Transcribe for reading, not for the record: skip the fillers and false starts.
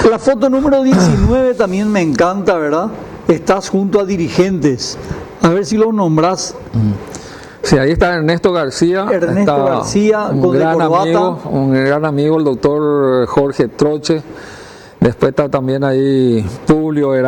La foto número 19 también me encanta, ¿verdad? Estás junto a dirigentes. A ver si lo nombrás. Sí, ahí está Ernesto García. Ernesto García, un gran amigo, el doctor Jorge Troche. Después está también ahí Publio